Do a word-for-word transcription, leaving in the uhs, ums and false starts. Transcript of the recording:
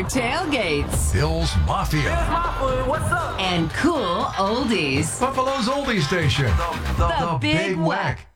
killer tailgates, Bill's Mafia, Here's my food. What's up? and cool oldies. Buffalo's oldie station, The Big Whack.